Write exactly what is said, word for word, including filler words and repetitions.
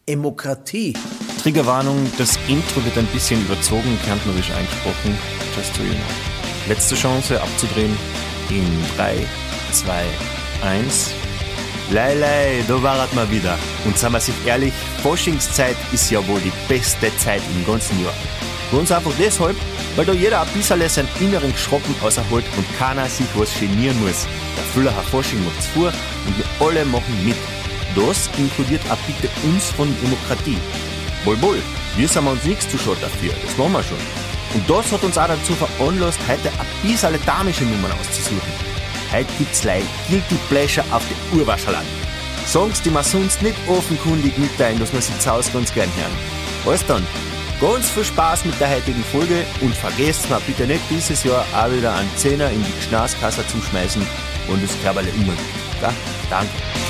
Demokratie. Triggerwarnung, das Intro wird ein bisschen überzogen, kärntnerisch eingesprochen. Just so you know. Letzte Chance abzudrehen in drei, zwei, eins. Lei, lei, da war's mal wieder. Und sagen wir sich ehrlich, Faschingszeit ist ja wohl die beste Zeit im ganzen Jahr. Ganz einfach deshalb, weil da jeder ein bisschen seinen inneren Geschroppen auserholt und keiner sich was genieren muss. Der Füllacher Fasching macht's vor und wir alle machen mit. Das inkludiert auch bitte uns von Demokratie. Wohl, wohl, wir sind uns nichts zu schade dafür, das machen wir schon. Und das hat uns auch dazu veranlasst, heute ein bisschen damische Nummern auszusuchen. Heute gibt's like Guilty Pleasure auf die Urwascherland. Songs, die wir sonst nicht offenkundig mitteilen, dass wir sie zu Hause ganz gern hören. Also dann, ganz viel Spaß mit der heutigen Folge und vergesst mal bitte nicht, dieses Jahr auch wieder einen Zehner in die Schnauskasse zu schmeißen und das Körperle umgehen. Ja, danke.